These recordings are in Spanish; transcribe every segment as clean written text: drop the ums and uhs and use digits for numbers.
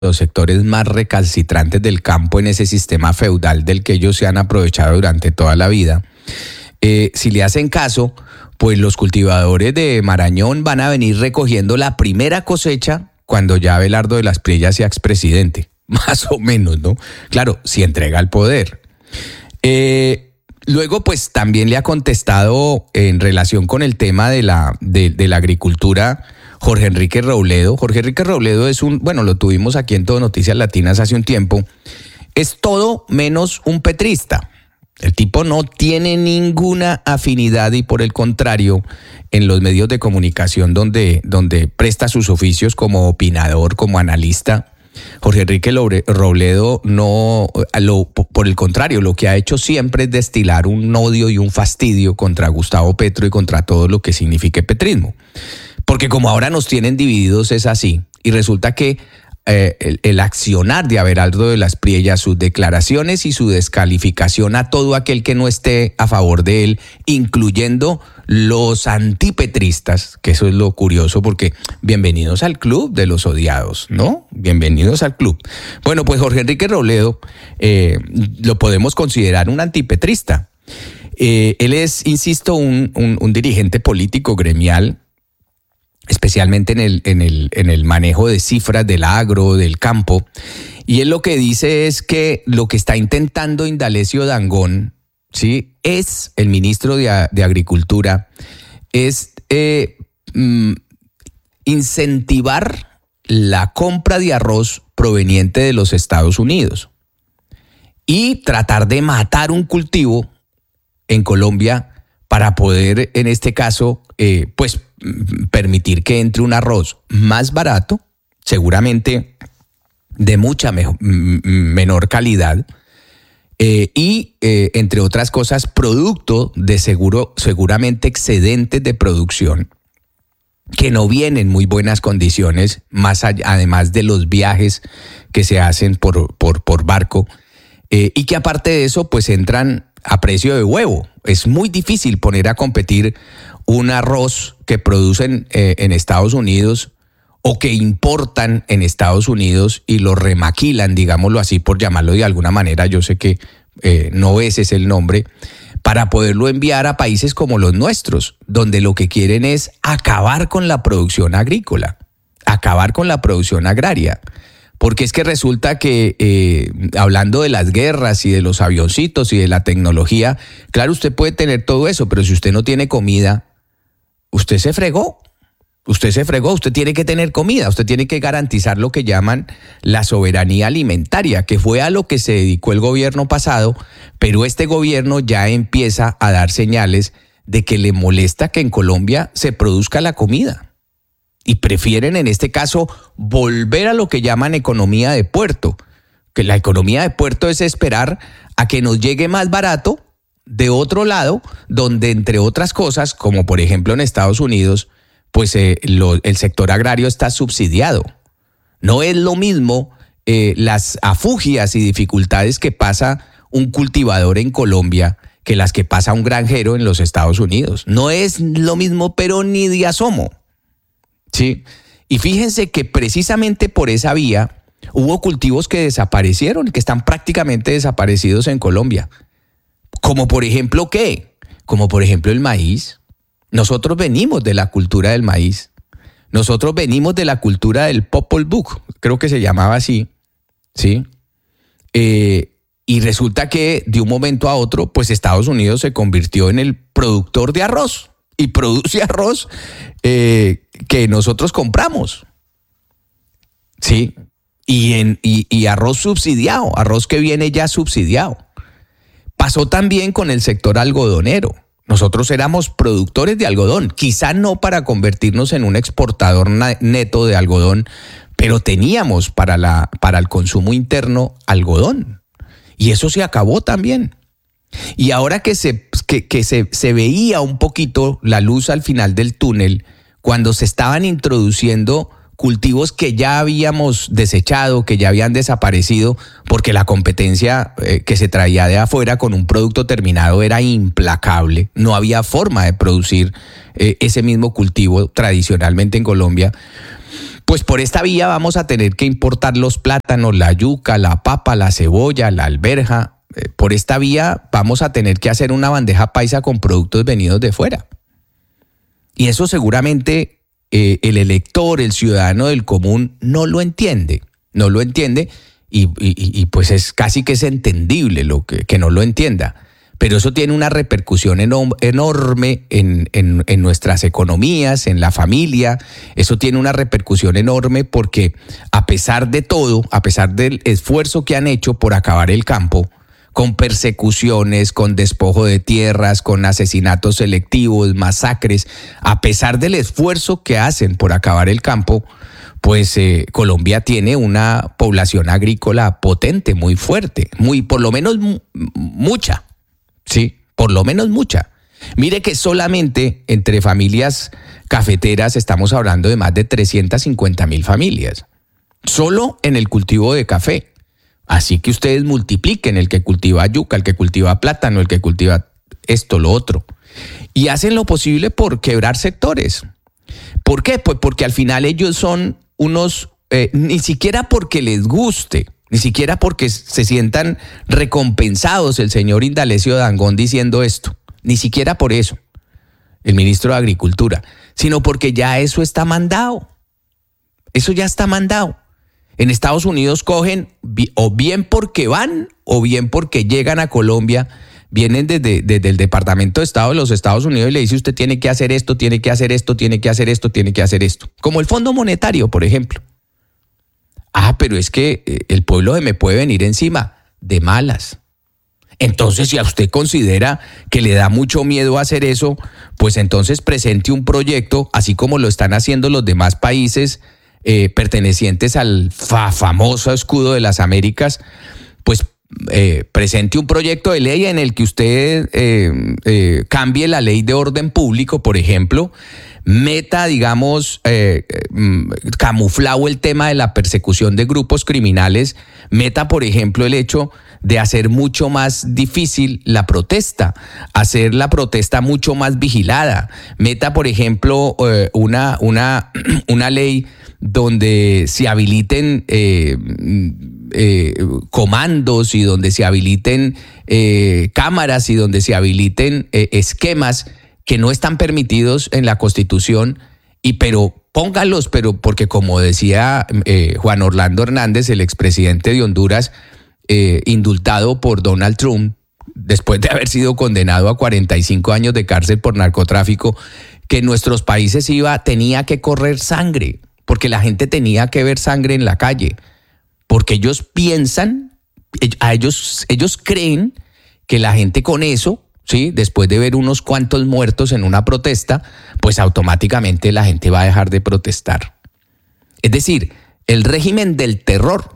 los sectores más recalcitrantes del campo en ese sistema feudal del que ellos se han aprovechado durante toda la vida. Si le hacen caso, pues los cultivadores de Marañón van a venir recogiendo la primera cosecha cuando ya Abelardo de las Priellas sea expresidente, más o menos, ¿no? Claro, si entrega el poder. Luego, pues también le ha contestado en relación con el tema de la agricultura Jorge Enrique Robledo. Jorge Enrique Robledo es lo tuvimos aquí en Todo Noticias Latinas hace un tiempo, es todo menos un petrista. El tipo no tiene ninguna afinidad y por el contrario, en los medios de comunicación donde presta sus oficios como opinador, como analista, Jorge Enrique Robledo por el contrario, lo que ha hecho siempre es destilar un odio y un fastidio contra Gustavo Petro y contra todo lo que signifique petrismo. Porque como ahora nos tienen divididos es así, y resulta que el accionar de Abelardo de las Priellas, sus declaraciones y su descalificación a todo aquel que no esté a favor de él, incluyendo los antipetristas, que eso es lo curioso, porque bienvenidos al club de los odiados, ¿no? Bienvenidos al club. Bueno, pues Jorge Enrique Robledo lo podemos considerar un antipetrista. Él es, insisto, un dirigente político gremial, especialmente en el manejo de cifras del agro, del campo. Y él lo que dice es que lo que está intentando Indalecio Dangond, ¿sí?, es el ministro de Agricultura, es incentivar la compra de arroz proveniente de los Estados Unidos y tratar de matar un cultivo en Colombia para poder, en este caso, permitir que entre un arroz más barato, seguramente de mucha menor calidad, y entre otras cosas, producto de seguramente excedentes de producción que no vienen en muy buenas condiciones, más allá, además de los viajes que se hacen por barco, y que aparte de eso, pues entran a precio de huevo. Es muy difícil poner a competir un arroz que producen en Estados Unidos o que importan en Estados Unidos y lo remaquilan, digámoslo así, por llamarlo de alguna manera, yo sé que no ese es el nombre, para poderlo enviar a países como los nuestros, donde lo que quieren es acabar con la producción agrícola, acabar con la producción agraria. Porque es que resulta que hablando de las guerras y de los avioncitos y de la tecnología, claro, usted puede tener todo eso, pero si usted no tiene comida, usted se fregó, usted tiene que tener comida, usted tiene que garantizar lo que llaman la soberanía alimentaria, que fue a lo que se dedicó el gobierno pasado, pero este gobierno ya empieza a dar señales de que le molesta que en Colombia se produzca la comida. Y prefieren en este caso volver a lo que llaman economía de puerto, que la economía de puerto es esperar a que nos llegue más barato de otro lado, donde entre otras cosas, como por ejemplo en Estados Unidos, pues el sector agrario está subsidiado. No es lo mismo las afugias y dificultades que pasa un cultivador en Colombia que las que pasa un granjero en los Estados Unidos. No es lo mismo, pero ni de asomo. Sí, y fíjense que precisamente por esa vía hubo cultivos que desaparecieron, que están prácticamente desaparecidos en Colombia. Como por ejemplo, ¿qué? Como por ejemplo el maíz. Nosotros venimos de la cultura del maíz. Nosotros venimos de la cultura del Popol Vuh, creo que se llamaba así, ¿sí? Y resulta que de un momento a otro, pues Estados Unidos se convirtió en el productor de arroz. Y produce arroz que nosotros compramos, ¿sí? Y arroz subsidiado, arroz que viene ya subsidiado. Pasó también con el sector algodonero. Nosotros éramos productores de algodón, quizá no para convertirnos en un exportador neto de algodón, pero teníamos para el consumo interno algodón. Y eso se acabó también. Y ahora que se veía un poquito la luz al final del túnel, cuando se estaban introduciendo cultivos que ya habíamos desechado, que ya habían desaparecido, porque la competencia que se traía de afuera con un producto terminado era implacable, no había forma de producir ese mismo cultivo tradicionalmente en Colombia, Pues por esta vía vamos a tener que importar los plátanos, la yuca, la papa, la cebolla, la alberja. Por esta vía vamos a tener que hacer una bandeja paisa con productos venidos de fuera. Y eso seguramente el elector, el ciudadano del común, no lo entiende. No lo entiende y pues es casi que es entendible que no lo entienda. Pero eso tiene una repercusión enorme en nuestras economías, en la familia. Eso tiene una repercusión enorme porque a pesar de todo, a pesar del esfuerzo que han hecho por acabar el campo, con persecuciones, con despojo de tierras, con asesinatos selectivos, masacres, a pesar del esfuerzo que hacen por acabar el campo, pues Colombia tiene una población agrícola potente, muy fuerte, por lo menos mucha. Sí, por lo menos mucha. Mire que solamente entre familias cafeteras estamos hablando de más de 350,000 familias. Solo en el cultivo de café. Así que ustedes multipliquen el que cultiva yuca, el que cultiva plátano, el que cultiva esto, lo otro. Y hacen lo posible por quebrar sectores. ¿Por qué? Pues porque al final ellos son unos, ni siquiera porque les guste, ni siquiera porque se sientan recompensados, el señor Indalecio Dangond diciendo esto, ni siquiera por eso, el ministro de Agricultura, sino porque ya eso está mandado. Eso ya está mandado. En Estados Unidos cogen, o bien porque van, o bien porque llegan a Colombia, vienen desde el Departamento de Estado de los Estados Unidos y le dice usted tiene que hacer esto, tiene que hacer esto, tiene que hacer esto, tiene que hacer esto. Como el Fondo Monetario, por ejemplo. Pero es que el pueblo se me puede venir encima, de malas. Entonces, si a usted considera que le da mucho miedo hacer eso, pues entonces presente un proyecto, así como lo están haciendo los demás países pertenecientes al famoso escudo de las Américas, pues presente un proyecto de ley en el que usted cambie la ley de orden público, por ejemplo, meta, digamos, camuflado el tema de la persecución de grupos criminales, meta, por ejemplo, el hecho de hacer mucho más difícil la protesta, hacer la protesta mucho más vigilada, meta, por ejemplo, una ley donde se habiliten comandos y donde se habiliten cámaras y donde se habiliten esquemas que no están permitidos en la Constitución, pero pónganlos, pero porque como decía Juan Orlando Hernández, el expresidente de Honduras, indultado por Donald Trump, después de haber sido condenado a 45 años de cárcel por narcotráfico, que en nuestros países tenía que correr sangre, porque la gente tenía que ver sangre en la calle, porque ellos piensan, ellos creen que la gente con eso, ¿sí?, después de ver unos cuantos muertos en una protesta, pues automáticamente la gente va a dejar de protestar. Es decir, el régimen del terror.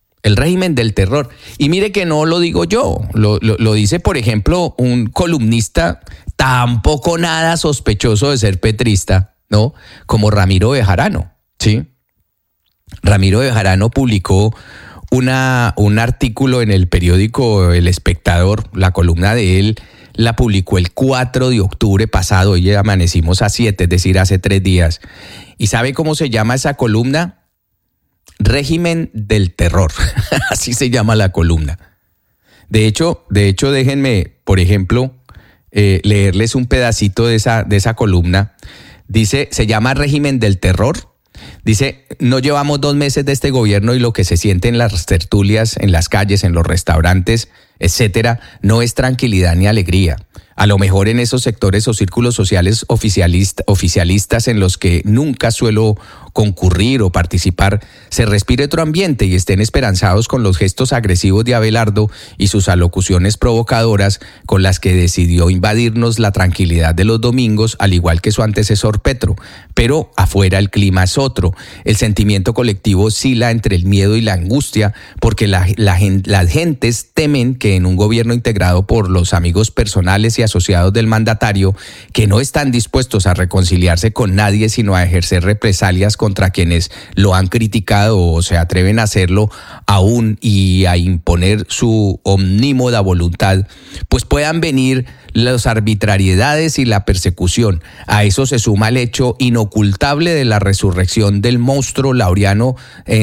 Y mire que no lo digo yo, lo dice, por ejemplo, un columnista tampoco nada sospechoso de ser petrista, ¿no?, como Ramiro Bejarano, ¿sí? Ramiro Bejarano publicó un artículo en el periódico El Espectador, la columna de él la publicó el 4 de octubre pasado, hoy ya amanecimos a 7, es decir, hace 3 días. ¿Y sabe cómo se llama esa columna? Régimen del terror, así se llama la columna. De hecho, déjenme, por ejemplo, leerles un pedacito de esa columna. Dice, se llama Régimen del terror. Dice, no llevamos 2 meses de este gobierno y lo que se siente en las tertulias, en las calles, en los restaurantes, etcétera, no es tranquilidad ni alegría. A lo mejor en esos sectores o círculos sociales oficialistas en los que nunca suelo concurrir o participar, se respire otro ambiente y estén esperanzados con los gestos agresivos de Abelardo y sus alocuciones provocadoras con las que decidió invadirnos la tranquilidad de los domingos, al igual que su antecesor Petro. Pero afuera el clima es otro. El sentimiento colectivo oscila entre el miedo y la angustia porque las gentes temen que en un gobierno integrado por los amigos personales y asociados del mandatario, que no están dispuestos a reconciliarse con nadie, sino a ejercer represalias contra quienes lo han criticado o se atreven a hacerlo aún y a imponer su omnímoda voluntad, pues puedan venir las arbitrariedades y la persecución. A eso se suma el hecho inocultable de la resurrección del monstruo Laureano,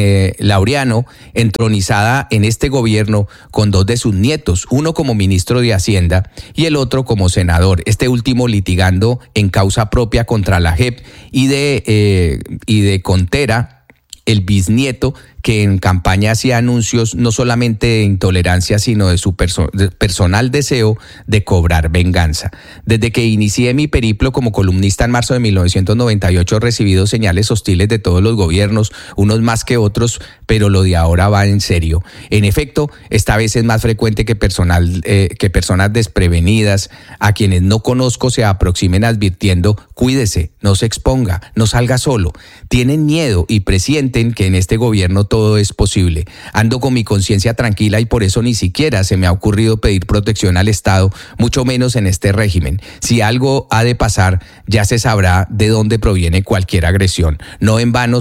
entronizada en este gobierno con dos de sus nietos, uno como ministro de Hacienda y el otro como senador, este último litigando en causa propia contra la JEP y de Contera, el bisnieto, que en campaña hacía anuncios no solamente de intolerancia, sino de su personal deseo de cobrar venganza. Desde que inicié mi periplo como columnista en marzo de 1998, he recibido señales hostiles de todos los gobiernos, unos más que otros, pero lo de ahora va en serio. En efecto, esta vez es más frecuente que personas desprevenidas, a quienes no conozco, se aproximen advirtiendo: cuídese, no se exponga, no salga solo. Tienen miedo y presienten que en este gobierno todo es posible. Ando con mi conciencia tranquila y por eso ni siquiera se me ha ocurrido pedir protección al Estado, mucho menos en este régimen. Si algo ha de pasar, ya se sabrá de dónde proviene cualquier agresión. No en vano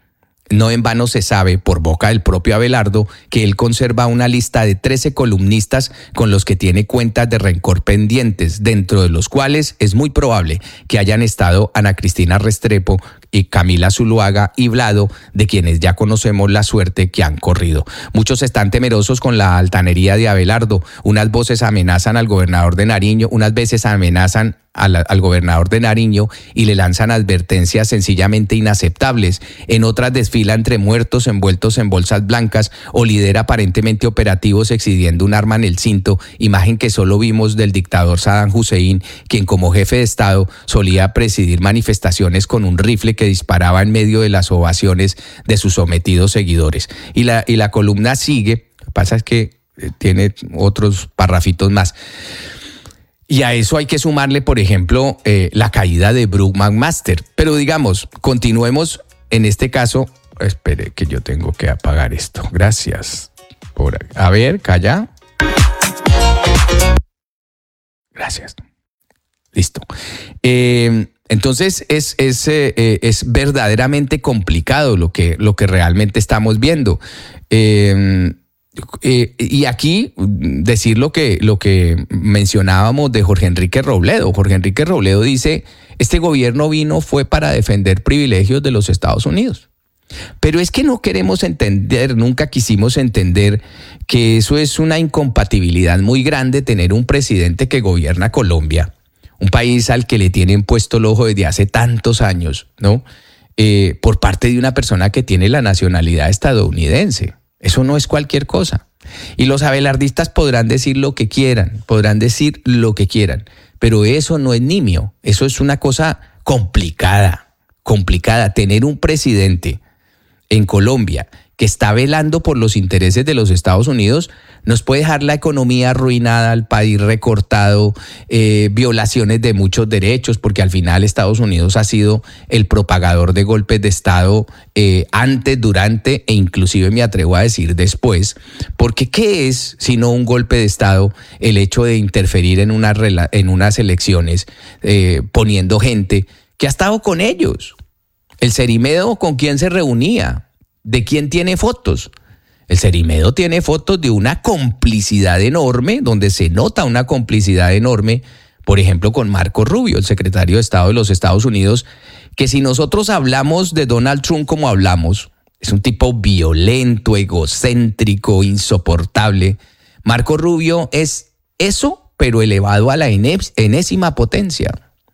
se sabe, por boca del propio Abelardo, que él conserva una lista de 13 columnistas con los que tiene cuentas de rencor pendientes, dentro de los cuales es muy probable que hayan estado Ana Cristina Restrepo y Camila Zuluaga y Vlado, de quienes ya conocemos la suerte que han corrido. Muchos están temerosos con la altanería de Abelardo. Unas voces amenazan al gobernador de Nariño, unas veces amenazan al gobernador de Nariño y le lanzan advertencias sencillamente inaceptables. En otras desfila entre muertos envueltos en bolsas blancas o lidera aparentemente operativos exhibiendo un arma en el cinto, imagen que solo vimos del dictador Saddam Hussein, quien como jefe de Estado solía presidir manifestaciones con un rifle que disparaba en medio de las ovaciones de sus sometidos seguidores. Y la columna sigue, lo que pasa es que tiene otros parrafitos más. Y a eso hay que sumarle, por ejemplo, la caída de Brook McMaster. Pero digamos, continuemos en este caso. Espere que yo tengo que apagar esto. Gracias. A ver, calla. Gracias. Listo. Entonces es verdaderamente complicado lo que realmente estamos viendo. Y aquí decir lo que mencionábamos de Jorge Enrique Robledo. Jorge Enrique Robledo dice: este gobierno fue para defender privilegios de los Estados Unidos. Pero es que no queremos entender, nunca quisimos entender que eso es una incompatibilidad muy grande, tener un presidente que gobierna Colombia, un país al que le tienen puesto el ojo desde hace tantos años, ¿no? Por parte de una persona que tiene la nacionalidad estadounidense. Eso no es cualquier cosa. Y los abelardistas podrán decir lo que quieran, pero eso no es nimio. Eso es una cosa complicada. Tener un presidente en Colombia que está velando por los intereses de los Estados Unidos nos puede dejar la economía arruinada, al país recortado, violaciones de muchos derechos, porque al final Estados Unidos ha sido el propagador de golpes de Estado antes, durante e inclusive me atrevo a decir después, porque ¿qué es sino un golpe de Estado el hecho de interferir en unas elecciones poniendo gente que ha estado con ellos? El Cerimedo, ¿con quién se reunía? ¿De quién tiene fotos? El Cerimedo tiene fotos de una complicidad enorme, donde se nota una complicidad enorme, por ejemplo, con Marco Rubio, el secretario de Estado de los Estados Unidos, que si nosotros hablamos de Donald Trump como hablamos, es un tipo violento, egocéntrico, insoportable. Marco Rubio es eso, pero elevado a la enésima potencia.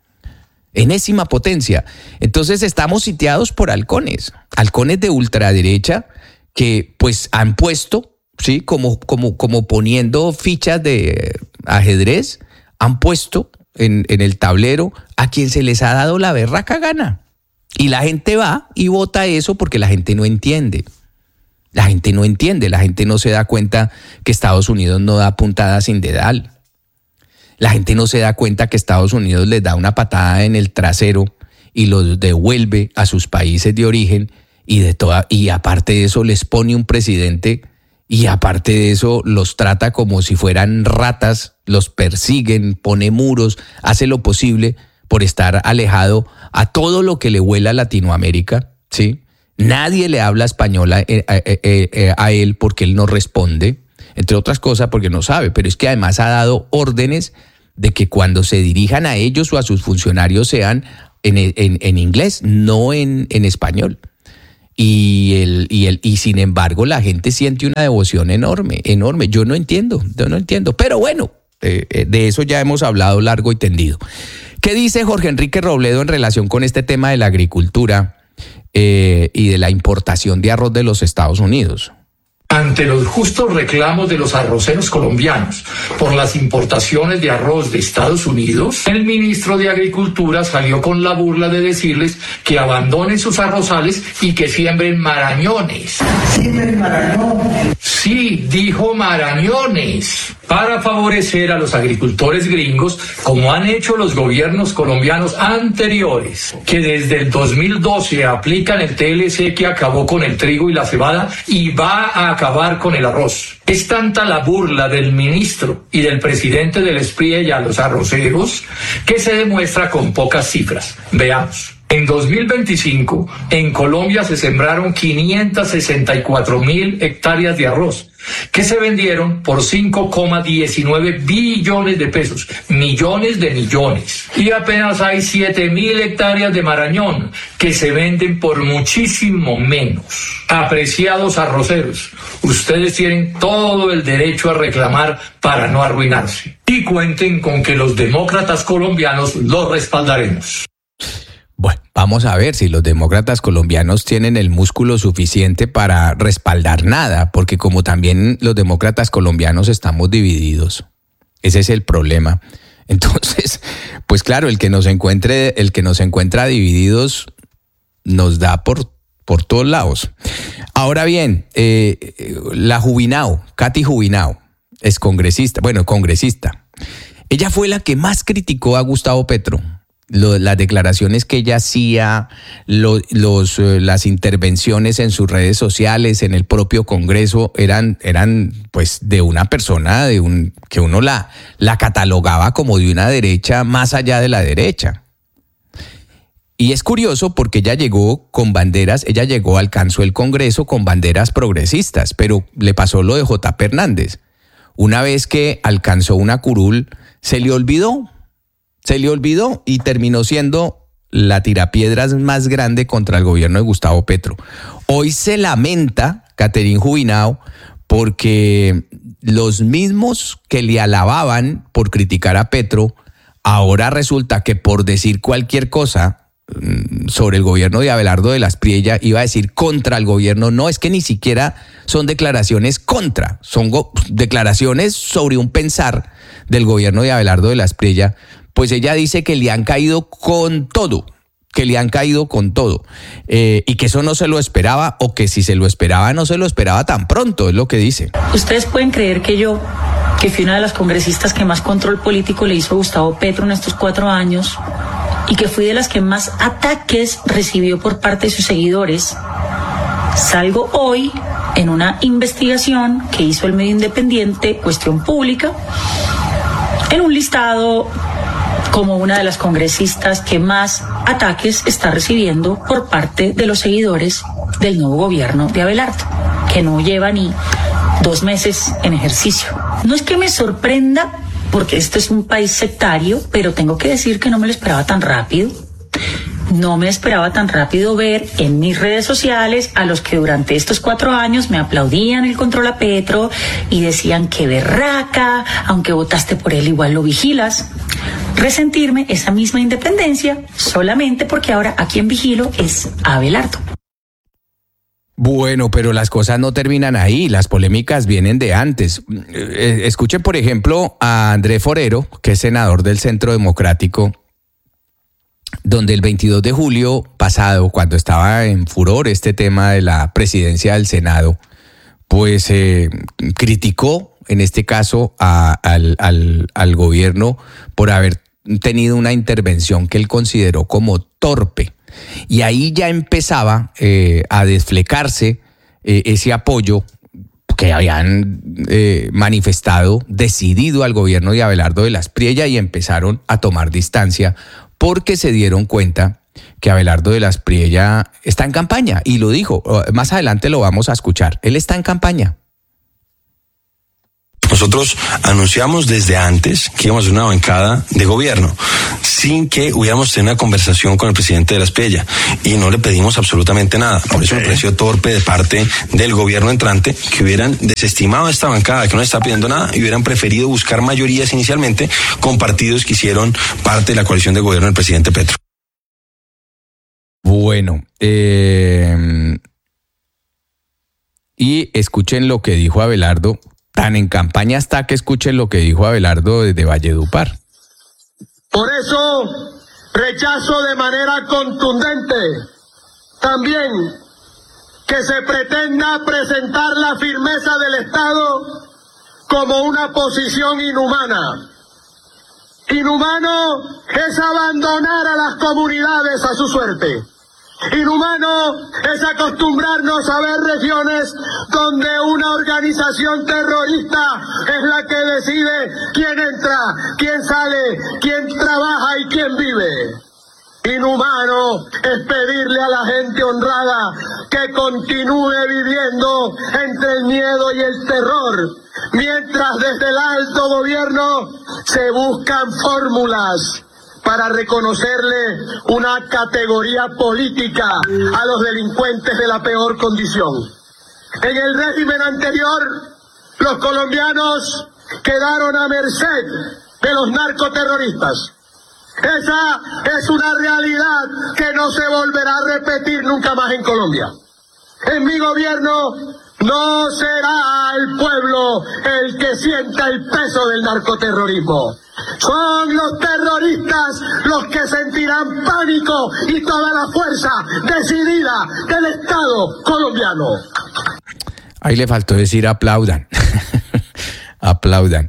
Entonces estamos sitiados por halcones de ultraderecha que pues han puesto, ¿sí? como poniendo fichas de ajedrez, han puesto en el tablero a quien se les ha dado la berraca gana. Y la gente va y vota eso porque la gente no entiende. La gente no se da cuenta que Estados Unidos no da puntada sin dedal. La gente no se da cuenta que Estados Unidos les da una patada en el trasero y los devuelve a sus países de origen y aparte de eso les pone un presidente Y aparte de eso, los trata como si fueran ratas, los persiguen, pone muros, hace lo posible por estar alejado a todo lo que le huela a Latinoamérica, ¿sí? Nadie le habla español a él porque él no responde, entre otras cosas porque no sabe, pero es que además ha dado órdenes de que cuando se dirijan a ellos o a sus funcionarios sean en inglés, no en español. Y sin embargo la gente siente una devoción enorme. Yo no entiendo. Pero bueno, de eso ya hemos hablado largo y tendido. ¿Qué dice Jorge Enrique Robledo en relación con este tema de la agricultura y de la importación de arroz de los Estados Unidos? Ante los justos reclamos de los arroceros colombianos por las importaciones de arroz de Estados Unidos, el ministro de Agricultura salió con la burla de decirles que abandonen sus arrozales y que siembren marañones. ¿Siembren marañones? Sí, dijo marañones, para favorecer a los agricultores gringos, como han hecho los gobiernos colombianos anteriores, que desde el 2012 aplican el TLC que acabó con el trigo y la cebada y va a acabar con el arroz. Es tanta la burla del ministro y del presidente del SPRIE a los arroceros que se demuestra con pocas cifras. Veamos. En 2025, en Colombia se sembraron 564.000 hectáreas de arroz, que se vendieron por 5,19 billones de pesos, millones de millones. Y apenas hay 7.000 hectáreas de marañón, que se venden por muchísimo menos. Apreciados arroceros, ustedes tienen todo el derecho a reclamar para no arruinarse. Y cuenten con que los demócratas colombianos los respaldaremos. Bueno, vamos a ver si los demócratas colombianos tienen el músculo suficiente para respaldar nada, porque como también los demócratas colombianos estamos divididos. Ese es el problema. Entonces, pues claro, el que nos encuentra divididos nos da por todos lados. Ahora bien, la Jubinao, Katy Jubinao, es congresista. Ella fue la que más criticó a Gustavo Petro. Las declaraciones que ella hacía, las intervenciones en sus redes sociales, en el propio Congreso, eran pues de una persona que uno la catalogaba como de una derecha más allá de la derecha. Y es curioso porque ella alcanzó el Congreso con banderas progresistas, pero le pasó lo de J.P. Hernández. Una vez que alcanzó una curul, se le olvidó y terminó siendo la tirapiedras más grande contra el gobierno de Gustavo Petro. Hoy se lamenta Catherine Jubinao porque los mismos que le alababan por criticar a Petro, ahora resulta que por decir cualquier cosa sobre el gobierno de Abelardo de las Priella iba a decir contra el gobierno. No, es que ni siquiera son declaraciones contra, son declaraciones sobre un pensar del gobierno de Abelardo de las Priella. Pues ella dice que le han caído con todo, y que eso no se lo esperaba, o que si se lo esperaba no se lo esperaba tan pronto, es lo que dice. Ustedes pueden creer que yo, que fui una de las congresistas que más control político le hizo a Gustavo Petro en estos 4 años, y que fui de las que más ataques recibió por parte de sus seguidores, salgo hoy en una investigación que hizo el medio independiente Cuestión Pública, en un listado como una de las congresistas que más ataques está recibiendo por parte de los seguidores del nuevo gobierno de Abelardo, que no lleva ni 2 meses en ejercicio. No es que me sorprenda, porque este es un país sectario, pero tengo que decir que no me lo esperaba tan rápido. No me esperaba tan rápido ver en mis redes sociales a los que durante estos 4 años me aplaudían el control a Petro y decían que berraca, aunque votaste por él igual lo vigilas. Resentirme esa misma independencia solamente porque ahora a quien vigilo es a Abelardo. Bueno, pero las cosas no terminan ahí, las polémicas vienen de antes. Escuchen, por ejemplo, a Andrés Forero, que es senador del Centro Democrático, donde el 22 de julio pasado, cuando estaba en furor este tema de la presidencia del Senado, pues criticó, en este caso, al gobierno por haber tenido una intervención que él consideró como torpe. Y ahí ya empezaba a desflecarse ese apoyo que habían manifestado decidido al gobierno de Abelardo de las Priella y empezaron a tomar distancia porque se dieron cuenta que Abelardo de las Priella está en campaña y lo dijo. Más adelante lo vamos a escuchar. Él está en campaña. Nosotros anunciamos desde antes que íbamos a hacer una bancada de gobierno sin que hubiéramos tenido una conversación con el presidente de las Priella y no le pedimos absolutamente nada. Por eso me pareció torpe de parte del gobierno entrante que hubieran desestimado esta bancada, que no está pidiendo nada y hubieran preferido buscar mayorías inicialmente con partidos que hicieron parte de la coalición de gobierno del presidente Petro. Bueno, y escuchen lo que dijo Abelardo. Tan en campaña está que escuchen lo que dijo Abelardo desde Valledupar. Por eso rechazo de manera contundente también que se pretenda presentar la firmeza del Estado como una posición inhumana. Inhumano es abandonar a las comunidades a su suerte. Inhumano es acostumbrarnos a ver regiones donde una organización terrorista es la que decide quién entra, quién sale, quién trabaja y quién vive. Inhumano es pedirle a la gente honrada que continúe viviendo entre el miedo y el terror, mientras desde el alto gobierno se buscan fórmulas para reconocerle una categoría política a los delincuentes de la peor condición. En el régimen anterior, los colombianos quedaron a merced de los narcoterroristas. Esa es una realidad que no se volverá a repetir nunca más en Colombia. En mi gobierno no será el pueblo el que sienta el peso del narcoterrorismo. Son los terroristas los que sentirán pánico y toda la fuerza decidida del Estado colombiano. Ahí le faltó decir aplaudan. Aplaudan.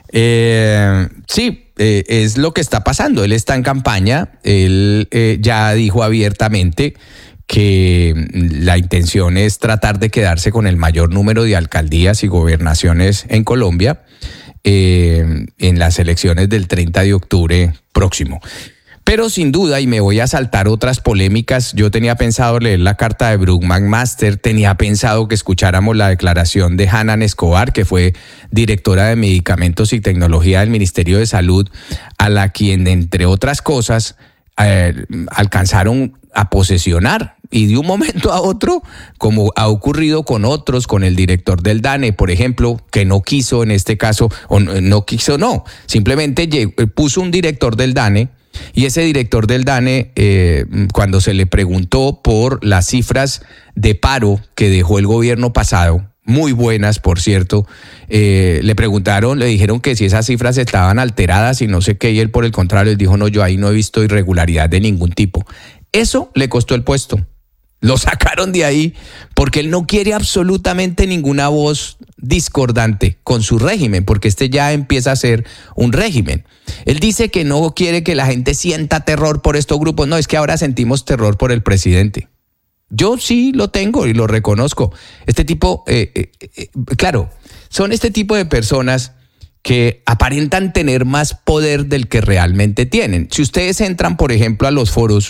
Sí, es lo que está pasando. Él está en campaña. Él ya dijo abiertamente que la intención es tratar de quedarse con el mayor número de alcaldías y gobernaciones en Colombia en las elecciones del 30 de octubre próximo. Pero sin duda, y me voy a saltar otras polémicas, yo tenía pensado leer la carta de Brooke McMaster, tenía pensado que escucháramos la declaración de Hanan Escobar, que fue directora de Medicamentos y Tecnología del Ministerio de Salud, a la quien, entre otras cosas, alcanzaron a posesionar. Y de un momento a otro, como ha ocurrido con otros, con el director del DANE, por ejemplo, que no quiso en este caso, o no quiso, no, simplemente puso un director del DANE, y ese director del DANE, cuando se le preguntó por las cifras de paro que dejó el gobierno pasado, muy buenas, por cierto, le preguntaron, le dijeron que si esas cifras estaban alteradas y no sé qué, y él por el contrario les dijo, no, yo ahí no he visto irregularidad de ningún tipo. Eso le costó el puesto. Lo sacaron de ahí porque él no quiere absolutamente ninguna voz discordante con su régimen, porque este ya empieza a ser un régimen. Él dice que no quiere que la gente sienta terror por estos grupos. No, es que ahora sentimos terror por el presidente. Yo sí lo tengo y lo reconozco. Este tipo, claro, son este tipo de personas que aparentan tener más poder del que realmente tienen. Si ustedes entran, por ejemplo, a los foros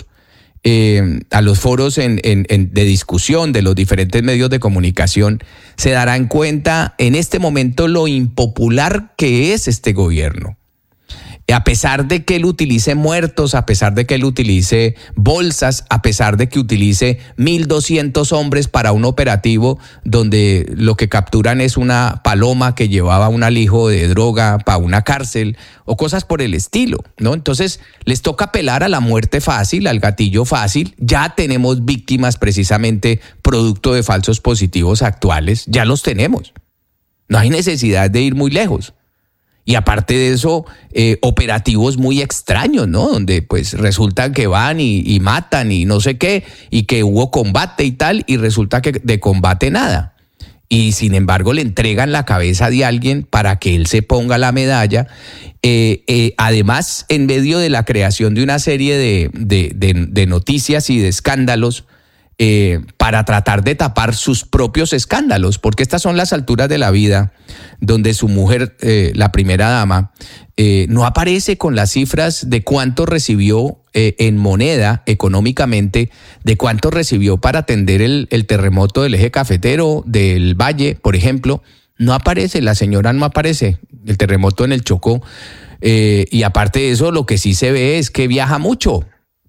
de discusión de los diferentes medios de comunicación, se darán cuenta en este momento lo impopular que es este gobierno. A pesar de que él utilice muertos, a pesar de que él utilice bolsas, a pesar de que utilice 1.200 hombres para un operativo donde lo que capturan es una paloma que llevaba un alijo de droga para una cárcel o cosas por el estilo, ¿no? Entonces les toca apelar a la muerte fácil, al gatillo fácil. Ya tenemos víctimas precisamente producto de falsos positivos actuales, ya los tenemos. No hay necesidad de ir muy lejos. Y aparte de eso, operativos muy extraños, ¿no? Donde pues resulta que van y matan y no sé qué, y que hubo combate y tal, y resulta que de combate nada. Y sin embargo le entregan la cabeza de alguien para que él se ponga la medalla. Además, en medio de la creación de una serie de noticias y de escándalos, para tratar de tapar sus propios escándalos, porque estas son las alturas de la vida donde su mujer, la primera dama, no aparece con las cifras de cuánto recibió en moneda económicamente, de cuánto recibió para atender el terremoto del eje cafetero, del Valle, por ejemplo. No aparece, la señora no aparece, el terremoto en el Chocó. Y aparte de eso, lo que sí se ve es que viaja mucho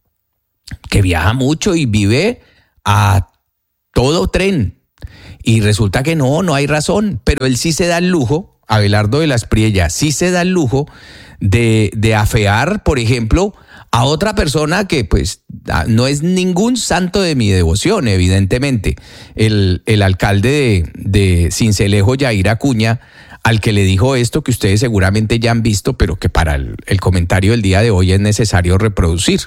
y vive a todo tren. Y resulta que no hay razón, pero él sí se da el lujo, Abelardo de la Espriella, sí se da el lujo de afear, por ejemplo, a otra persona que pues no es ningún santo de mi devoción, evidentemente, el alcalde de Sincelejo, Yair Acuña, al que le dijo esto que ustedes seguramente ya han visto, pero que para el comentario del día de hoy es necesario reproducir.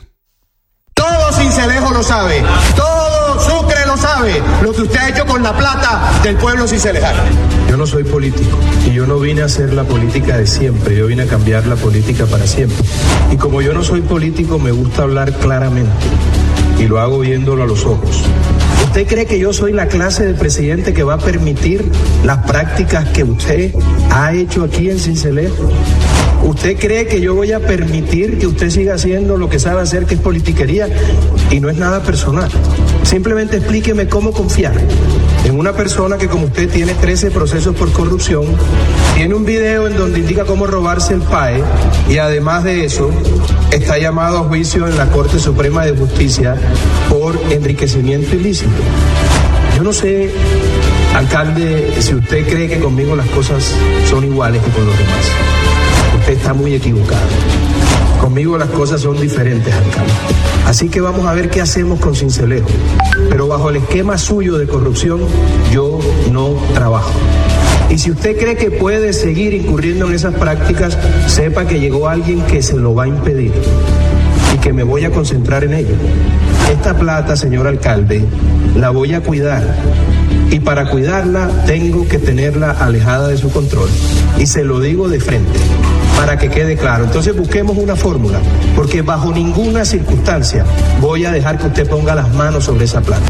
Todo Sincelejo lo sabe, todo Sucre lo sabe, lo que usted ha hecho con la plata del pueblo cincelejano. Yo no soy político y yo no vine a hacer la política de siempre, yo vine a cambiar la política para siempre. Y como yo no soy político, me gusta hablar claramente y lo hago viéndolo a los ojos. ¿Usted cree que yo soy la clase de presidente que va a permitir las prácticas que usted ha hecho aquí en Sincelejo? ¿Usted cree que yo voy a permitir que usted siga haciendo lo que sabe hacer, que es politiquería? Y no es nada personal. Simplemente explíqueme cómo confiar en una persona que, como usted, tiene 13 procesos por corrupción, tiene un video en donde indica cómo robarse el PAE y además de eso está llamado a juicio en la Corte Suprema de Justicia por enriquecimiento ilícito. Yo no sé, alcalde, si usted cree que conmigo las cosas son iguales que con los demás. Usted está muy equivocado. Conmigo las cosas son diferentes, alcalde. Así que vamos a ver qué hacemos con Sincelejo. Pero bajo el esquema suyo de corrupción, yo no trabajo. Y si usted cree que puede seguir incurriendo en esas prácticas, sepa que llegó alguien que se lo va a impedir y que me voy a concentrar en ello. Esta plata, señor alcalde, la voy a cuidar. Y para cuidarla tengo que tenerla alejada de su control. Y se lo digo de frente, para que quede claro. Entonces busquemos una fórmula, porque bajo ninguna circunstancia voy a dejar que usted ponga las manos sobre esa plata.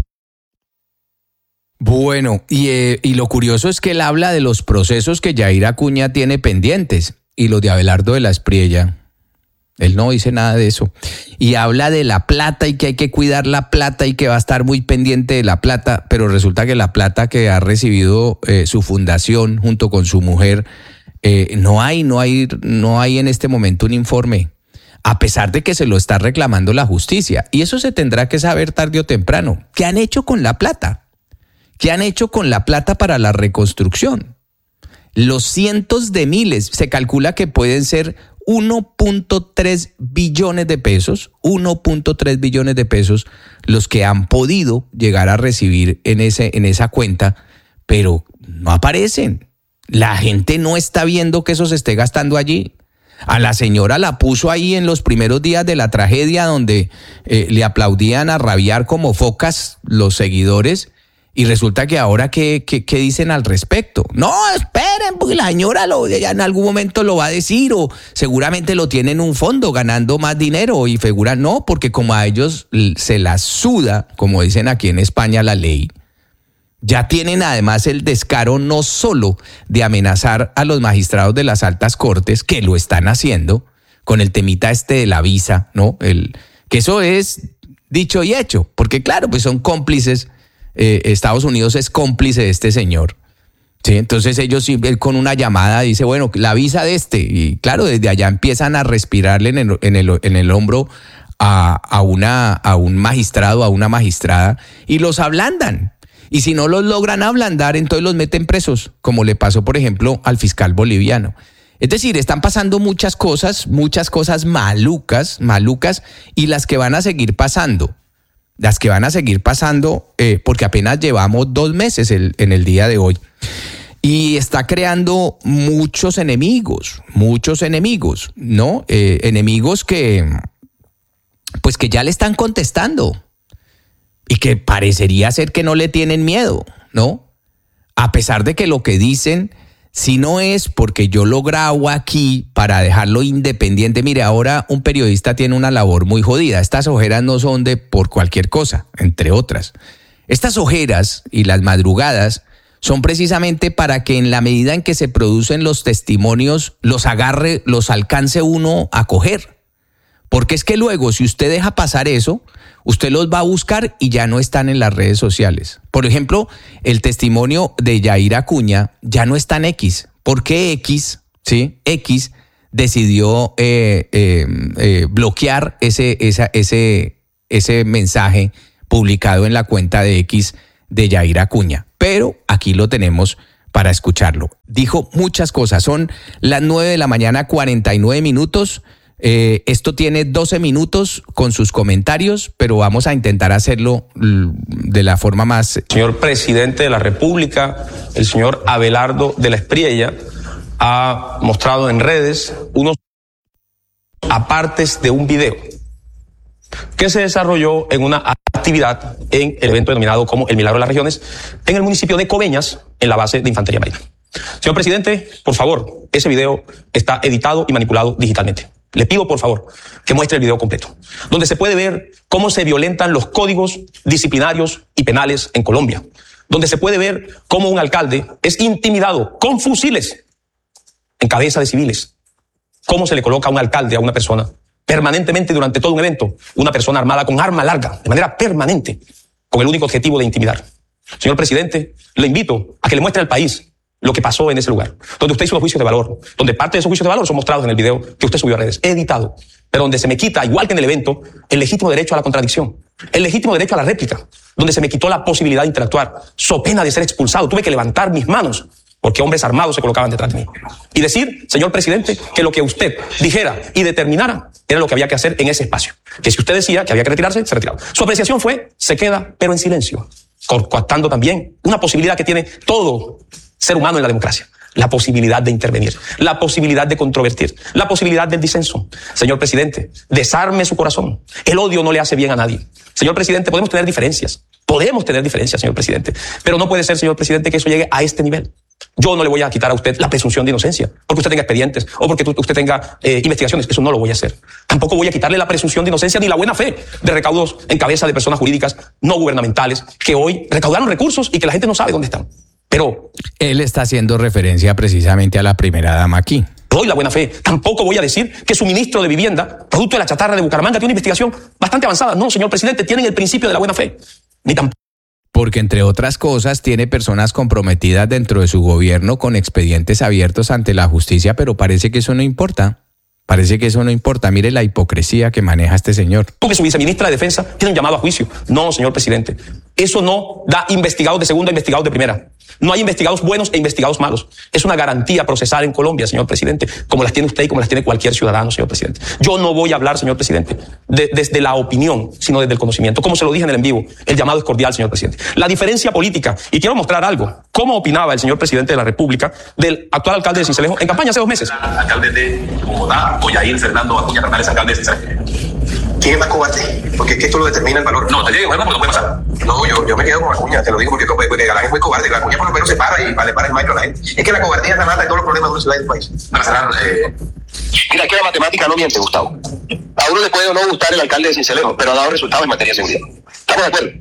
Bueno, y lo curioso es que él habla de los procesos que Yair Acuña tiene pendientes y los de Abelardo de la Espriella. Él no dice nada de eso. Y habla de la plata y que hay que cuidar la plata y que va a estar muy pendiente de la plata, pero resulta que la plata que ha recibido su fundación junto con su mujer, no hay en este momento un informe, a pesar de que se lo está reclamando la justicia. Y eso se tendrá que saber tarde o temprano. ¿Qué han hecho con la plata? ¿Qué han hecho con la plata para la reconstrucción? Los cientos de miles, se calcula que pueden ser 1.3 billones de pesos, 1.3 billones de pesos los que han podido llegar a recibir en esa cuenta, pero no aparecen. La gente no está viendo que eso se esté gastando allí. A la señora la puso ahí en los primeros días de la tragedia donde le aplaudían a rabiar como focas los seguidores. Y resulta que ahora, ¿qué dicen al respecto? No, esperen, porque la señora ya en algún momento lo va a decir, o seguramente lo tiene en un fondo ganando más dinero, y figura, no, porque como a ellos se la suda, como dicen aquí en España, la ley, ya tienen además el descaro no solo de amenazar a los magistrados de las altas cortes, que lo están haciendo, con el temita de la visa, ¿no? Que eso es dicho y hecho, porque claro, pues son cómplices. Estados Unidos es cómplice de este señor, ¿sí? Entonces él con una llamada dice, bueno, la visa de y claro, desde allá empiezan a respirarle en el hombro a un magistrado, a una magistrada, y los ablandan. Y si no los logran ablandar, entonces los meten presos, como le pasó, por ejemplo, al fiscal boliviano. Es decir, están pasando muchas cosas malucas, y las que van a seguir pasando. Porque apenas llevamos 2 meses en el día de hoy. Y está creando muchos enemigos, ¿no? Enemigos que ya le están contestando y que parecería ser que no le tienen miedo, ¿no? A pesar de que lo que dicen, si no es porque yo lo grabo aquí para dejarlo independiente. Mire, ahora un periodista tiene una labor muy jodida. Estas ojeras no son por cualquier cosa, entre otras. Estas ojeras y las madrugadas son precisamente para que en la medida en que se producen los testimonios, los agarre, los alcance uno a coger. Porque es que luego, si usted deja pasar eso, usted los va a buscar y ya no están en las redes sociales. Por ejemplo, el testimonio de Yair Acuña ya no está en X. ¿Por qué X? ¿Sí? X decidió bloquear ese mensaje publicado en la cuenta de X de Yair Acuña. Pero aquí lo tenemos para escucharlo. Dijo muchas cosas. Son las 9:49 a.m. Esto tiene 12 minutos con sus comentarios, pero vamos a intentar hacerlo de la forma más... Señor presidente de la República, el señor Abelardo de la Espriella, ha mostrado en redes unos apartes de un video que se desarrolló en una actividad en el evento denominado como el Milagro de las Regiones en el municipio de Coveñas, en la base de Infantería Marina. Señor presidente, por favor, ese video está editado y manipulado digitalmente. Le pido, por favor, que muestre el video completo, donde se puede ver cómo se violentan los códigos disciplinarios y penales en Colombia, donde se puede ver cómo un alcalde es intimidado con fusiles en cabeza de civiles, cómo se le coloca a un alcalde, a una persona, permanentemente durante todo un evento, una persona armada con arma larga, de manera permanente, con el único objetivo de intimidar. Señor presidente, le invito a que le muestre al país lo que pasó en ese lugar, donde usted hizo los juicios de valor, donde parte de esos juicios de valor son mostrados en el video que usted subió a redes, editado, pero donde se me quita, igual que en el evento, el legítimo derecho a la contradicción, el legítimo derecho a la réplica, donde se me quitó la posibilidad de interactuar, so pena de ser expulsado. Tuve que levantar mis manos porque hombres armados se colocaban detrás de mí. Y decir, señor presidente, que lo que usted dijera y determinara era lo que había que hacer en ese espacio. Que si usted decía que había que retirarse, se retiraba. Su apreciación fue, se queda, pero en silencio, coartando también una posibilidad que tiene todo ser humano en la democracia. La posibilidad de intervenir, la posibilidad de controvertir, la posibilidad del disenso. Señor presidente, desarme su corazón. El odio no le hace bien a nadie. Señor presidente, podemos tener diferencias, señor presidente, pero no puede ser, señor presidente, que eso llegue a este nivel. Yo no le voy a quitar a usted la presunción de inocencia porque usted tenga expedientes o porque usted tenga investigaciones. Eso no lo voy a hacer. Tampoco voy a quitarle la presunción de inocencia ni la buena fe de recaudos en cabeza de personas jurídicas no gubernamentales que hoy recaudaron recursos y que la gente no sabe dónde están. Pero él está haciendo referencia precisamente a la primera dama aquí. Doy la buena fe. Tampoco voy a decir que su ministro de Vivienda, producto de la chatarra de Bucaramanga, tiene una investigación bastante avanzada. No, señor presidente, tienen el principio de la buena fe. Ni tampoco. Porque, entre otras cosas, tiene personas comprometidas dentro de su gobierno con expedientes abiertos ante la justicia, pero parece que eso no importa. Mire la hipocresía que maneja este señor. Que su viceministra de Defensa tiene un llamado a juicio. No, señor presidente. Eso no da investigados de segunda, investigados de primera. No hay investigados buenos e investigados malos. Es una garantía procesal en Colombia, señor presidente, como las tiene usted y como las tiene cualquier ciudadano, señor presidente. Yo no voy a hablar, señor presidente, desde la opinión, sino desde el conocimiento. Como se lo dije en el en vivo, el llamado es cordial, señor presidente. La diferencia política, y quiero mostrar algo, cómo opinaba el señor presidente de la República del actual alcalde de Sincelejo en campaña hace 2 meses. Alcalde de Bogotá, o Yair Fernando Acuña Fernández, alcalde de Sincelejo. ¿Quién es más cobarde? Porque es que esto lo determina el valor. No, te digo, bueno, porque no puede pasar. No, yo me quedo con Acuña, te lo digo porque Galán es muy cobarde. Acuña por lo menos se para y le para el maestro a la gente. Es que la cobardía es la mata de todos los problemas de una ciudad y del país. Para cerrar, mira, que la matemática no miente, Gustavo. A uno le puede o no gustar el alcalde de Sincelejo, pero ha dado resultados en materia de seguridad. ¿Estamos de acuerdo?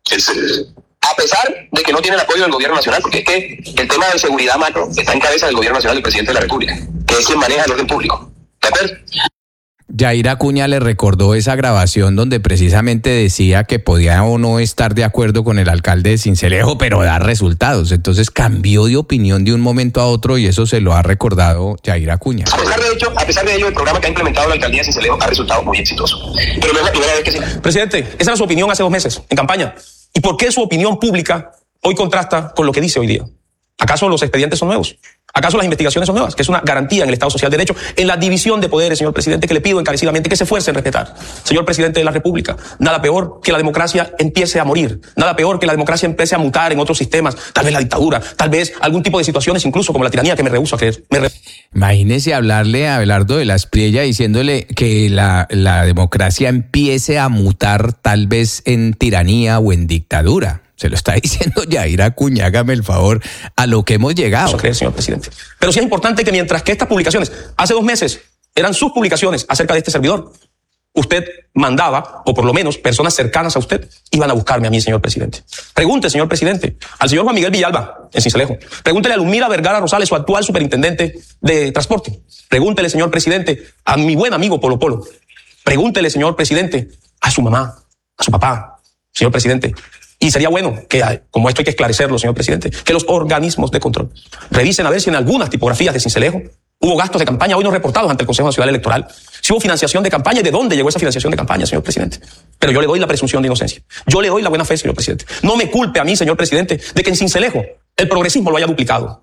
A pesar de que no tiene el apoyo del gobierno nacional, porque es que el tema de seguridad macro está en cabeza del gobierno nacional del presidente de la República, que es quien maneja el orden público. ¿De acuerdo? Yair Acuña le recordó esa grabación donde precisamente decía que podía o no estar de acuerdo con el alcalde de Sincelejo, pero dar resultados. Entonces cambió de opinión de un momento a otro y eso se lo ha recordado Yair Acuña. A pesar de ello, el programa que ha implementado la alcaldía de Sincelejo ha resultado muy exitoso. Pero no es la primera vez que sí. Presidente, esa era su opinión hace 2 meses, en campaña. ¿Y por qué su opinión pública hoy contrasta con lo que dice hoy día? ¿Acaso los expedientes son nuevos? ¿Acaso las investigaciones son nuevas? Que es una garantía en el Estado Social de Derecho, en la división de poderes, señor presidente, que le pido encarecidamente que se esfuerce en respetar. Señor presidente de la República, nada peor que la democracia empiece a morir, nada peor que la democracia empiece a mutar en otros sistemas, tal vez la dictadura, tal vez algún tipo de situaciones, incluso como la tiranía, que me rehúso a creer. Imagínese hablarle a Abelardo de la Espriella diciéndole que la democracia empiece a mutar tal vez en tiranía o en dictadura. Se lo está diciendo Yair Acuña, hágame el favor, a lo que hemos llegado. Eso cree, señor presidente. Pero sí es importante que mientras que estas publicaciones, hace 2 meses, eran sus publicaciones acerca de este servidor, usted mandaba, o por lo menos personas cercanas a usted, iban a buscarme a mí, señor presidente. Pregunte, señor presidente, al señor Juan Miguel Villalba, en Sincelejo. Pregúntele a Lumira Vergara Rosales, su actual superintendente de transporte. Pregúntele, señor presidente, a mi buen amigo Polo Polo. Pregúntele, señor presidente, a su mamá, a su papá, señor presidente. Y sería bueno que, como esto hay que esclarecerlo, señor presidente, que los organismos de control revisen a ver si en algunas tipografías de Sincelejo hubo gastos de campaña hoy no reportados ante el Consejo Nacional Electoral. Si hubo financiación de campaña y de dónde llegó esa financiación de campaña, señor presidente. Pero yo le doy la presunción de inocencia. Yo le doy la buena fe, señor presidente. No me culpe a mí, señor presidente, de que en Sincelejo el progresismo lo haya duplicado.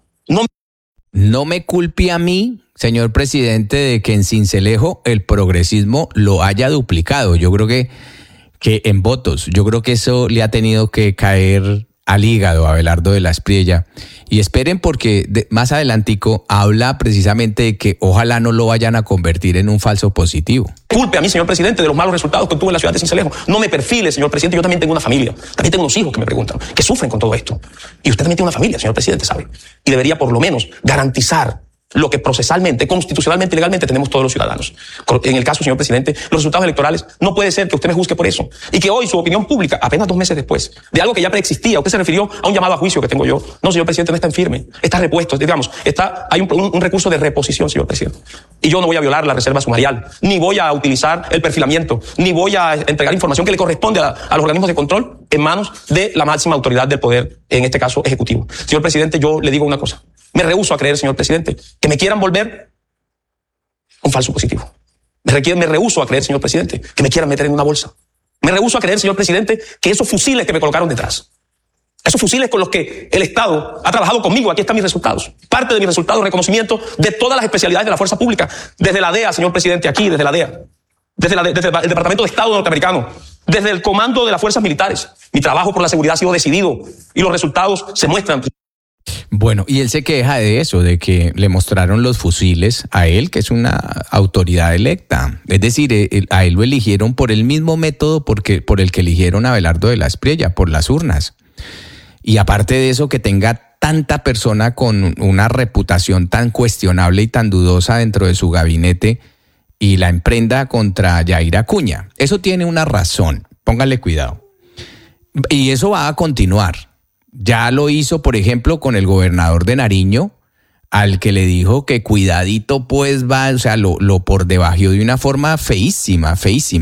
No me culpe a mí, señor presidente, de que en Sincelejo el progresismo lo haya duplicado. Yo creo que en votos, yo creo que eso le ha tenido que caer al hígado a Abelardo de la Espriella. Y esperen porque más adelantico habla precisamente de que ojalá no lo vayan a convertir en un falso positivo. Culpe a mí, señor presidente, de los malos resultados que obtuve en la ciudad de Sincelejo. No me perfile, señor presidente. Yo también tengo una familia. También tengo unos hijos que me preguntan, que sufren con todo esto. Y usted también tiene una familia, señor presidente, ¿sabe? Y debería por lo menos garantizar lo que procesalmente, constitucionalmente y legalmente tenemos todos los ciudadanos. En el caso, señor presidente, los resultados electorales, no puede ser que usted me juzgue por eso. Y que hoy su opinión pública, apenas 2 meses después, de algo que ya preexistía, usted se refirió a un llamado a juicio que tengo yo. No, señor presidente, no está en firme, está repuesto, digamos, hay un recurso de reposición, señor presidente. Y yo no voy a violar la reserva sumarial, ni voy a utilizar el perfilamiento, ni voy a entregar información que le corresponde a los organismos de control en manos de la máxima autoridad del poder, en este caso ejecutivo. Señor presidente, yo le digo una cosa. Me rehúso a creer, señor presidente, que me quieran volver un falso positivo. Me rehúso a creer, señor presidente, que me quieran meter en una bolsa. Me rehúso a creer, señor presidente, que esos fusiles que me colocaron detrás, esos fusiles con los que el Estado ha trabajado conmigo, aquí están mis resultados. Parte de mis resultados, reconocimiento de todas las especialidades de la fuerza pública, desde la DEA, señor presidente, aquí, desde la DEA, desde el Departamento de Estado norteamericano, desde el comando de las fuerzas militares. Mi trabajo por la seguridad ha sido decidido y los resultados se muestran. Bueno, y él se queja de eso, de que le mostraron los fusiles a él, que es una autoridad electa. Es decir, a él lo eligieron por el mismo método por el que eligieron a Abelardo de la Espriella, por las urnas. Y aparte de eso, que tenga tanta persona con una reputación tan cuestionable y tan dudosa dentro de su gabinete y la emprenda contra Yair Acuña. Eso tiene una razón, póngale cuidado. Y eso va a continuar. Ya lo hizo, por ejemplo, con el gobernador de Nariño, al que le dijo que cuidadito pues va, o sea, lo por debajo de una forma feísima,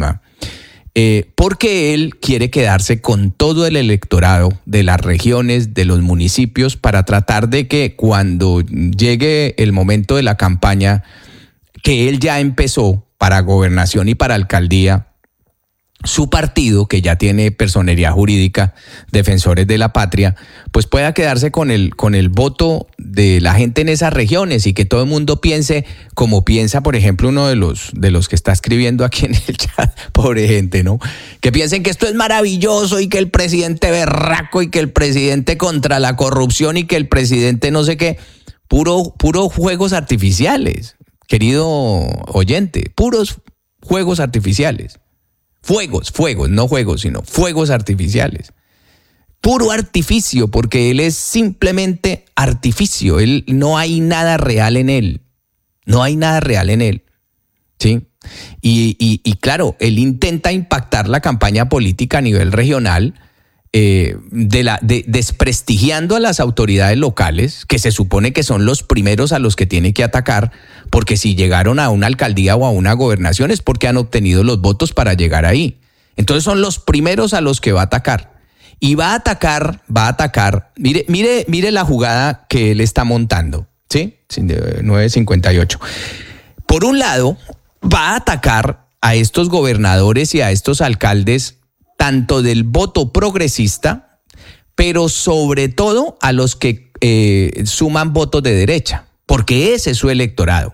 porque él quiere quedarse con todo el electorado de las regiones, de los municipios, para tratar de que cuando llegue el momento de la campaña, que él ya empezó para gobernación y para alcaldía, su partido, que ya tiene personería jurídica, Defensores de la Patria, pues pueda quedarse con el voto de la gente en esas regiones y que todo el mundo piense como piensa, por ejemplo, uno de los que está escribiendo aquí en el chat, pobre gente, ¿no? Que piensen que esto es maravilloso y que el presidente berraco y que el presidente contra la corrupción y que el presidente no sé qué, puro juegos artificiales, querido oyente, puros juegos artificiales. Fuegos, no juegos, sino fuegos artificiales. Puro artificio, porque él es simplemente artificio. Él no hay nada real en él. No hay nada real en él. ¿Sí? Y claro, él intenta impactar la campaña política a nivel regional, desprestigiando a las autoridades locales, que se supone que son los primeros a los que tiene que atacar, porque si llegaron a una alcaldía o a una gobernación es porque han obtenido los votos para llegar ahí. Entonces son los primeros a los que va a atacar. Y va a atacar. Mire la jugada que él está montando, ¿sí? 9:58. Por un lado, va a atacar a estos gobernadores y a estos alcaldes tanto del voto progresista, pero sobre todo a los que suman votos de derecha, porque ese es su electorado.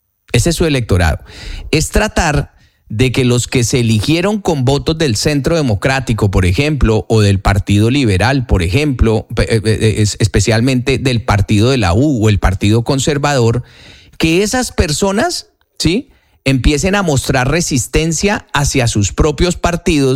Es tratar de que los que se eligieron con votos del Centro Democrático, por ejemplo, o del Partido Liberal, por ejemplo, especialmente del Partido de la U o el Partido Conservador, que esas personas, ¿sí?, empiecen a mostrar resistencia hacia sus propios partidos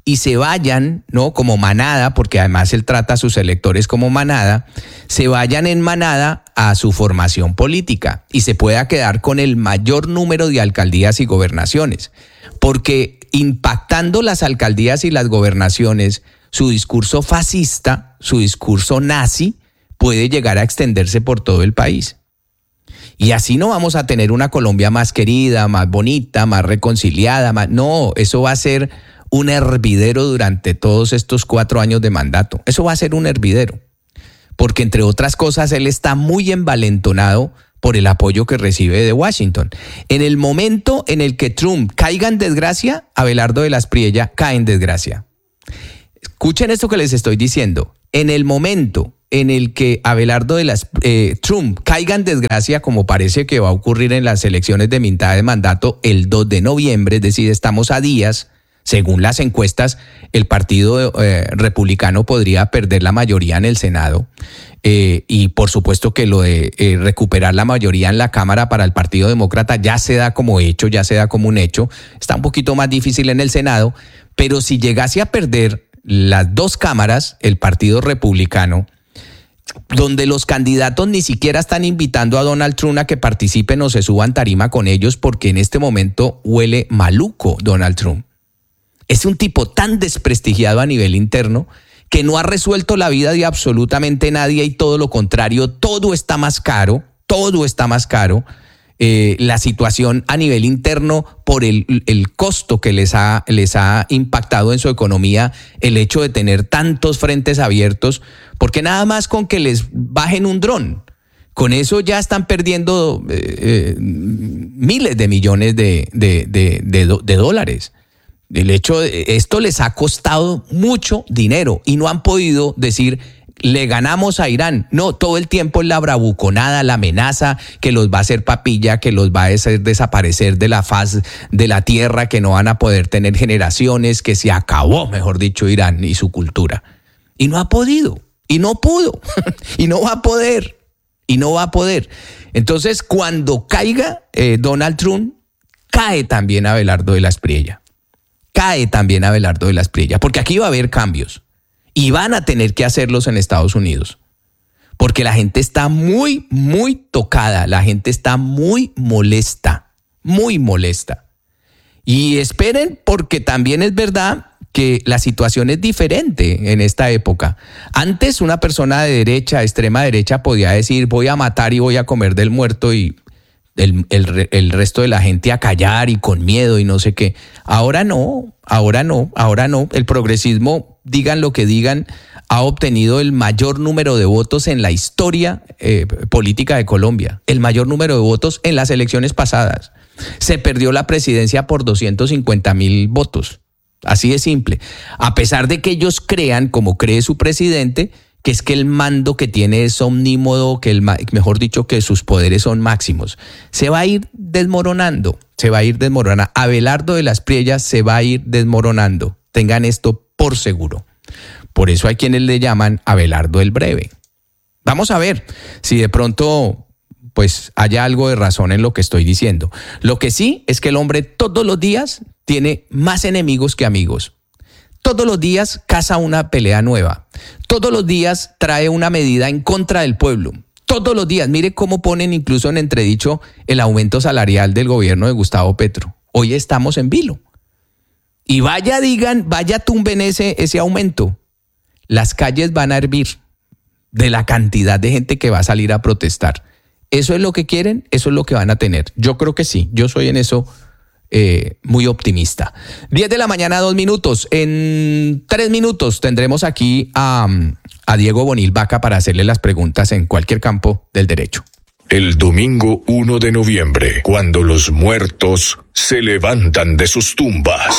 y se vayan, ¿no? Como manada, porque además él trata a sus electores como manada, se vayan en manada a su formación política y se pueda quedar con el mayor número de alcaldías y gobernaciones. Porque impactando las alcaldías y las gobernaciones, su discurso fascista, su discurso nazi, puede llegar a extenderse por todo el país. Y así no vamos a tener una Colombia más querida, más bonita, más reconciliada. No, eso va a ser un hervidero durante todos estos 4 años de mandato. Eso va a ser un hervidero. Porque entre otras cosas, él está muy envalentonado por el apoyo que recibe de Washington. En el momento en el que Trump caiga en desgracia, Abelardo de la Espriella cae en desgracia. Escuchen esto que les estoy diciendo. En el momento en el que Abelardo de Trump caiga en desgracia, como parece que va a ocurrir en las elecciones de mitad de mandato el 2 de noviembre, es decir, estamos a días, según las encuestas, el partido republicano podría perder la mayoría en el Senado. Y por supuesto que lo de recuperar la mayoría en la Cámara para el Partido Demócrata ya se da como hecho, ya se da como un hecho. Está un poquito más difícil en el Senado, pero si llegase a perder las 2 cámaras, el Partido Republicano, donde los candidatos ni siquiera están invitando a Donald Trump a que participen o se suban tarima con ellos, porque en este momento huele maluco Donald Trump. Es un tipo tan desprestigiado a nivel interno que no ha resuelto la vida de absolutamente nadie y todo lo contrario, todo está más caro, todo está más caro. La situación a nivel interno por el costo que les ha impactado en su economía, el hecho de tener tantos frentes abiertos, porque nada más con que les bajen un dron, con eso ya están perdiendo miles de millones de dólares. El hecho de esto les ha costado mucho dinero y no han podido decir: le ganamos a Irán. No, todo el tiempo es la bravuconada, la amenaza que los va a hacer papilla, que los va a hacer desaparecer de la faz de la tierra, que no van a poder tener generaciones, que se acabó, mejor dicho, Irán y su cultura. Y no ha podido, y no pudo, y no va a poder, y no va a poder. Entonces, cuando caiga Donald Trump, cae también Abelardo de la Espriella. Cae también Abelardo de la Espriella, porque aquí va a haber cambios. Y van a tener que hacerlos en Estados Unidos, porque la gente está muy, muy tocada, la gente está muy molesta, muy molesta. Y esperen, porque también es verdad que la situación es diferente en esta época. Antes una persona de derecha, extrema derecha, podía decir: voy a matar y voy a comer del muerto, y el resto de la gente a callar y con miedo y no sé qué. Ahora no. El progresismo, digan lo que digan, ha obtenido el mayor número de votos en la historia política de Colombia. El mayor número de votos en las elecciones pasadas. Se perdió la presidencia por 250,000 votos. Así de simple. A pesar de que ellos crean, como cree su presidente, que es que el mando que tiene es omnímodo, mejor dicho, que sus poderes son máximos. Se va a ir desmoronando, Abelardo de la Espriella se va a ir desmoronando. Tengan esto por seguro. Por eso hay quienes le llaman Abelardo el Breve. Vamos a ver si de pronto pues haya algo de razón en lo que estoy diciendo. Lo que sí es que el hombre todos los días tiene más enemigos que amigos. Todos los días caza una pelea nueva. Todos los días trae una medida en contra del pueblo. Todos los días. Mire cómo ponen incluso en entredicho el aumento salarial del gobierno de Gustavo Petro. Hoy estamos en vilo. Y vaya tumben ese aumento. Las calles van a hervir de la cantidad de gente que va a salir a protestar. ¿Eso es lo que quieren? ¿Eso es lo que van a tener? Yo creo que sí. Yo soy en eso muy optimista. 10 de la mañana, 2 minutos. En 3 minutos tendremos aquí a Diego Bonil Vaca para hacerle las preguntas en cualquier campo del derecho. El domingo 1 de noviembre, cuando los muertos se levantan de sus tumbas.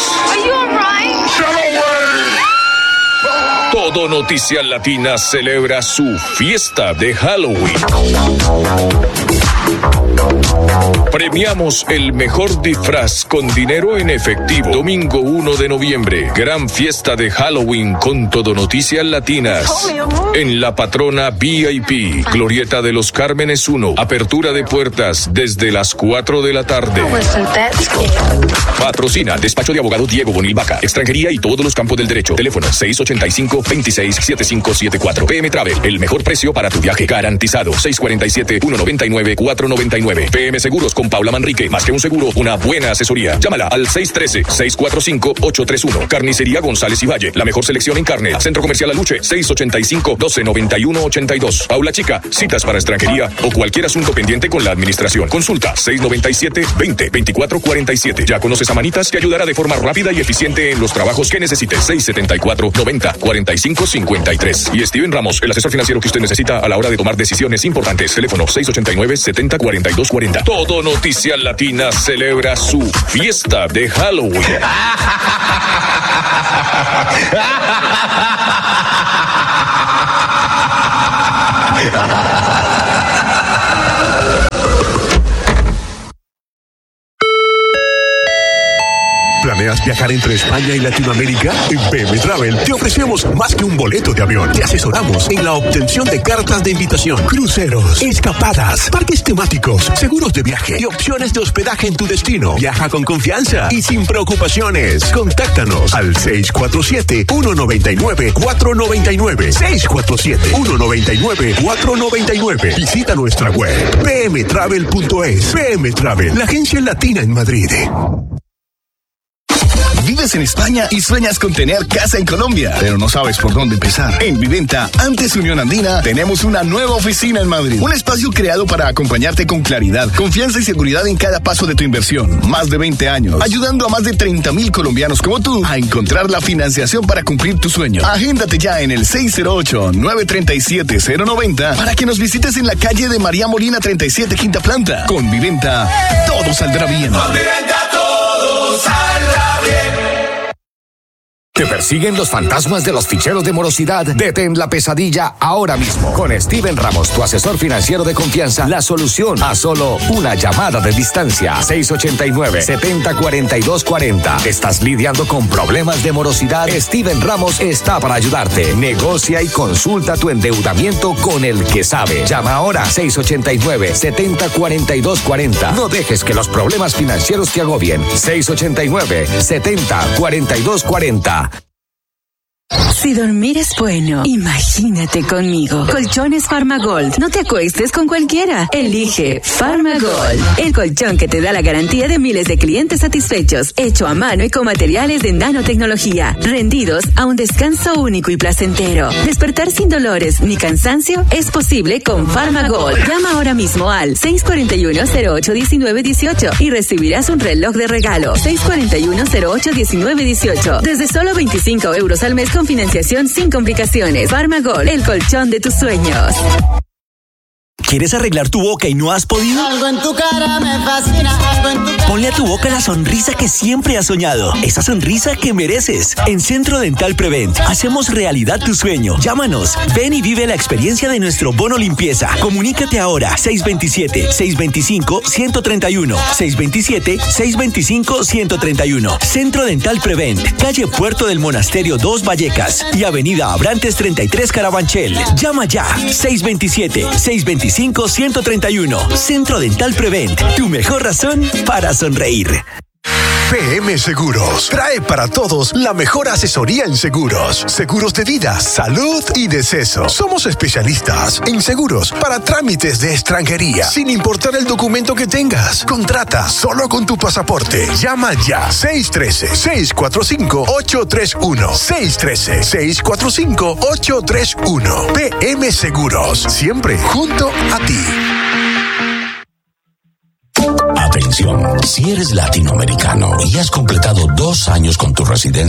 Todo Noticias Latina celebra su fiesta de Halloween. Premiamos el mejor disfraz con dinero en efectivo. Domingo 1 de noviembre, gran fiesta de Halloween con todo Noticias Latinas. En La Patrona VIP, Glorieta de los Cármenes 1. Apertura de puertas desde las 4 de la tarde. Patrocina Despacho de Abogado Diego Bonil Vaca, extranjería y todos los campos del derecho. Teléfono 685-267574. PM Travel, el mejor precio para tu viaje garantizado. 647-199-499. PM Seguros con Paula Manrique. Más que un seguro, una buena asesoría. Llámala al 613-645-831. Carnicería González y Valle, la mejor selección en carne. Centro Comercial Aluche, 685-1291-82. Paula Chica, citas para extranjería o cualquier asunto pendiente con la administración. Consulta 697-20-2447. Ya conoces a Manitas, que ayudará de forma rápida y eficiente en los trabajos que necesites. 674-90-4553. Y Steven Ramos, el asesor financiero que usted necesita a la hora de tomar decisiones importantes. Teléfono 689-70-4240. Todo Noticias Latinas celebra su fiesta de Halloween. ¿Planeas viajar entre España y Latinoamérica? En PM Travel te ofrecemos más que un boleto de avión. Te asesoramos en la obtención de cartas de invitación, cruceros, escapadas, parques temáticos, seguros de viaje y opciones de hospedaje en tu destino. Viaja con confianza y sin preocupaciones. Contáctanos al 647-199-499. 647-199-499. Visita nuestra web pmtravel.es. PM Travel, la agencia latina en Madrid. Vives en España y sueñas con tener casa en Colombia, pero no sabes por dónde empezar. En Viventa, antes Unión Andina, tenemos una nueva oficina en Madrid. Un espacio creado para acompañarte con claridad, confianza y seguridad en cada paso de tu inversión. Más de 20 años, ayudando a más de 30,000 colombianos como tú a encontrar la financiación para cumplir tu sueño. Agéndate ya en el 608-937-090 para que nos visites en la calle de María Molina 37, quinta planta. Con Viventa, todo saldrá bien. Con Viventa todo saldrá bien. ¿Te persiguen los fantasmas de los ficheros de morosidad? Detén la pesadilla ahora mismo. Con Steven Ramos, tu asesor financiero de confianza, la solución a solo una llamada de distancia. 689-704240. ¿Estás lidiando con problemas de morosidad? Steven Ramos está para ayudarte. Negocia y consulta tu endeudamiento con el que sabe. Llama ahora 689-704240. No dejes que los problemas financieros te agobien. 689-704240. Si dormir es bueno, imagínate conmigo. Colchones Farmagold. No te acuestes con cualquiera. Elige Farmagold, el colchón que te da la garantía de miles de clientes satisfechos, hecho a mano y con materiales de nanotecnología, rendidos a un descanso único y placentero. Despertar sin dolores ni cansancio es posible con Farmagold. Llama ahora mismo al 641-08-1918 y recibirás un reloj de regalo. 641-08-1918. Desde solo 25 euros al mes con financiación sin complicaciones. Farmagold, el colchón de tus sueños. ¿Quieres arreglar tu boca y no has podido? Algo en tu cara me fascina, algo en tu cara. Ponle a tu boca la sonrisa que siempre has soñado. Esa sonrisa que mereces. En Centro Dental Prevent hacemos realidad tu sueño. Llámanos. Ven y vive la experiencia de nuestro bono limpieza. Comunícate ahora. 627-625-131. 627-625-131. Centro Dental Prevent. Calle Puerto del Monasterio 2 Vallecas y Avenida Abrantes 33 Carabanchel. Llama ya. 627-625-131. Centro Dental Prevent, tu mejor razón para sonreír. PM Seguros trae para todos la mejor asesoría en seguros. Seguros de vida, salud y deceso. Somos especialistas en seguros para trámites de extranjería, sin importar el documento que tengas. Contrata solo con tu pasaporte. Llama ya. 613-645-831. 613-645-831. PM Seguros, siempre junto a ti. Atención, si eres latinoamericano y has completado 2 años con tu residencia